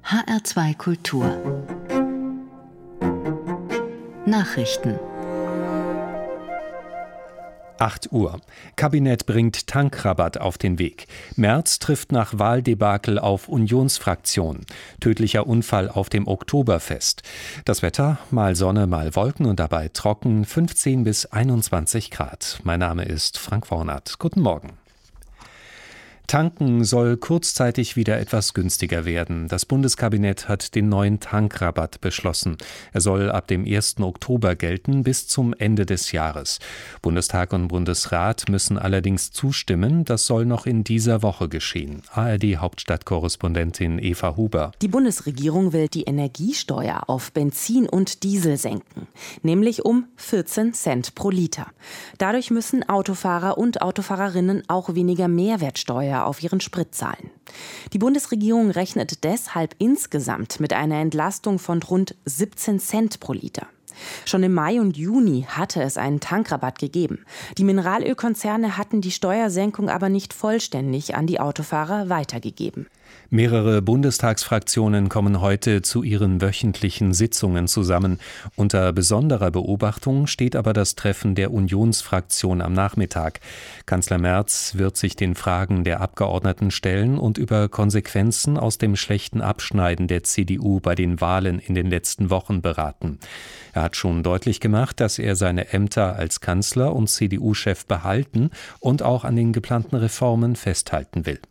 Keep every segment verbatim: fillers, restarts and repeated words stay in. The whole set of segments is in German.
H R zwei Kultur Nachrichten. acht Uhr. Kabinett bringt Tankrabatt auf den Weg. Merz trifft nach Wahldebakel auf Unionsfraktion. Tödlicher Unfall auf dem Oktoberfest. Das Wetter, mal Sonne, mal Wolken und dabei trocken, fünfzehn bis einundzwanzig Grad. Mein Name ist Frank Wornert. Guten Morgen. Tanken soll kurzzeitig wieder etwas günstiger werden. Das Bundeskabinett hat den neuen Tankrabatt beschlossen. Er soll ab dem ersten Oktober gelten bis zum Ende des Jahres. Bundestag und Bundesrat müssen allerdings zustimmen. Das soll noch in dieser Woche geschehen. A R D-Hauptstadtkorrespondentin Eva Huber. Die Bundesregierung will die Energiesteuer auf Benzin und Diesel senken, nämlich um vierzehn Cent pro Liter. Dadurch müssen Autofahrer und Autofahrerinnen auch weniger Mehrwertsteuer auf ihren Sprit zahlen. Die Bundesregierung rechnet deshalb insgesamt mit einer Entlastung von rund siebzehn Cent pro Liter. Schon im Mai und Juni hatte es einen Tankrabatt gegeben. Die Mineralölkonzerne hatten die Steuersenkung aber nicht vollständig an die Autofahrer weitergegeben. Mehrere Bundestagsfraktionen kommen heute zu ihren wöchentlichen Sitzungen zusammen. Unter besonderer Beobachtung steht aber das Treffen der Unionsfraktion am Nachmittag. Kanzler Merz wird sich den Fragen der Abgeordneten stellen und über Konsequenzen aus dem schlechten Abschneiden der C D U bei den Wahlen in den letzten Wochen beraten. Er hat schon deutlich gemacht, dass er seine Ämter als Kanzler und C D U-Chef behalten und auch an den geplanten Reformen festhalten will.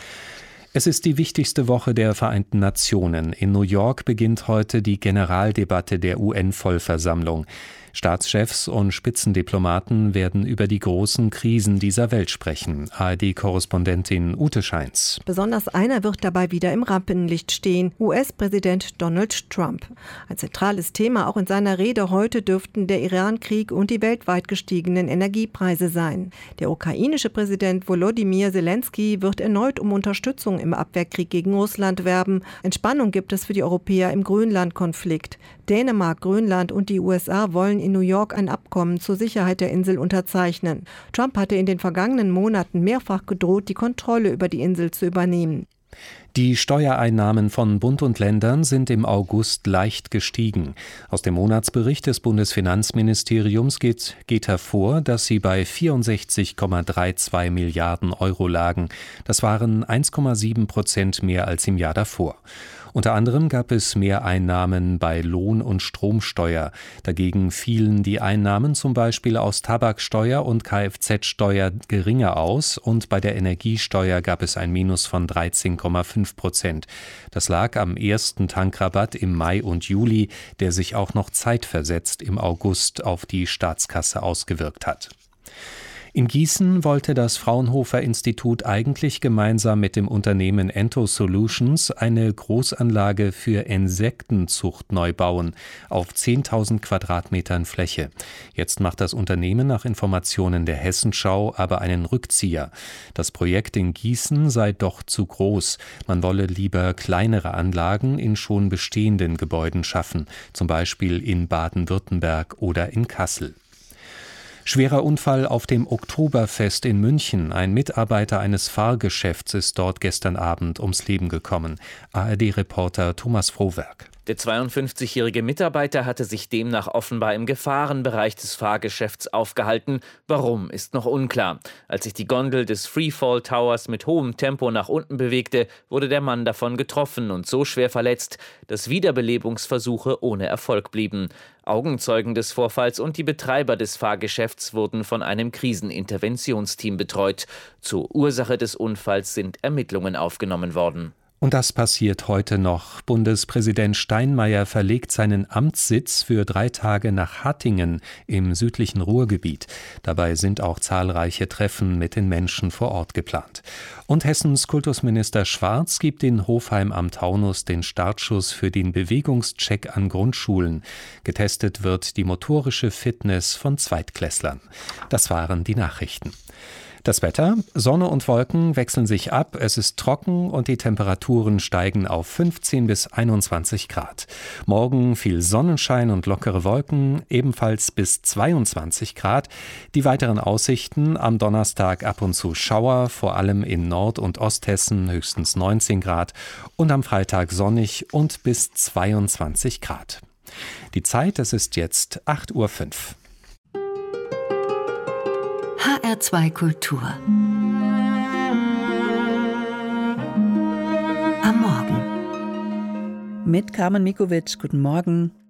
Es ist die wichtigste Woche der Vereinten Nationen. In New York beginnt heute die Generaldebatte der U N-Vollversammlung. Staatschefs und Spitzendiplomaten werden über die großen Krisen dieser Welt sprechen. A R D-Korrespondentin Ute Scheins. Besonders einer wird dabei wieder im Rampenlicht stehen, U S-Präsident Donald Trump. Ein zentrales Thema auch in seiner Rede heute dürften der Iran-Krieg und die weltweit gestiegenen Energiepreise sein. Der ukrainische Präsident Volodymyr Zelensky wird erneut um Unterstützung im Abwehrkrieg gegen Russland werben. Entspannung gibt es für die Europäer im Grönland-Konflikt. Dänemark, Grönland und die U S A wollen in New York ein Abkommen zur Sicherheit der Insel unterzeichnen. Trump hatte in den vergangenen Monaten mehrfach gedroht, die Kontrolle über die Insel zu übernehmen. Die Steuereinnahmen von Bund und Ländern sind im August leicht gestiegen. Aus dem Monatsbericht des Bundesfinanzministeriums geht, geht hervor, dass sie bei vierundsechzig Komma zweiunddreißig Milliarden Euro lagen. Das waren eins Komma sieben Prozent mehr als im Jahr davor. Unter anderem gab es Mehreinnahmen bei Lohn- und Stromsteuer. Dagegen fielen die Einnahmen zum Beispiel aus Tabaksteuer und Kfz-Steuer geringer aus und bei der Energiesteuer gab es ein Minus von dreizehn Komma fünf Prozent. Das lag am ersten Tankrabatt im Mai und Juli, der sich auch noch zeitversetzt im August auf die Staatskasse ausgewirkt hat. In Gießen wollte das Fraunhofer-Institut eigentlich gemeinsam mit dem Unternehmen Ento Solutions eine Großanlage für Insektenzucht neu bauen, auf zehntausend Quadratmetern Fläche. Jetzt macht das Unternehmen nach Informationen der Hessenschau aber einen Rückzieher. Das Projekt in Gießen sei doch zu groß. Man wolle lieber kleinere Anlagen in schon bestehenden Gebäuden schaffen, zum Beispiel in Baden-Württemberg oder in Kassel. Schwerer Unfall auf dem Oktoberfest in München. Ein Mitarbeiter eines Fahrgeschäfts ist dort gestern Abend ums Leben gekommen. A R D-Reporter Thomas Frohwerk. Der zweiundfünfzigjährige Mitarbeiter hatte sich demnach offenbar im Gefahrenbereich des Fahrgeschäfts aufgehalten. Warum, ist noch unklar. Als sich die Gondel des Freefall Towers mit hohem Tempo nach unten bewegte, wurde der Mann davon getroffen und so schwer verletzt, dass Wiederbelebungsversuche ohne Erfolg blieben. Augenzeugen des Vorfalls und die Betreiber des Fahrgeschäfts wurden von einem Kriseninterventionsteam betreut. Zur Ursache des Unfalls sind Ermittlungen aufgenommen worden. Und das passiert heute noch. Bundespräsident Steinmeier verlegt seinen Amtssitz für drei Tage nach Hattingen im südlichen Ruhrgebiet. Dabei sind auch zahlreiche Treffen mit den Menschen vor Ort geplant. Und Hessens Kultusminister Schwarz gibt in Hofheim am Taunus den Startschuss für den Bewegungscheck an Grundschulen. Getestet wird die motorische Fitness von Zweitklässlern. Das waren die Nachrichten. Das Wetter: Sonne und Wolken wechseln sich ab, es ist trocken und die Temperaturen steigen auf fünfzehn bis einundzwanzig Grad. Morgen viel Sonnenschein und lockere Wolken, ebenfalls bis zweiundzwanzig Grad. Die weiteren Aussichten: am Donnerstag ab und zu Schauer, vor allem in Nord- und Osthessen höchstens neunzehn Grad und am Freitag sonnig und bis zweiundzwanzig Grad. Die Zeit, es ist jetzt acht Uhr fünf. H R zwei Kultur. Am Morgen. Mit Carmen Mikovic, guten Morgen.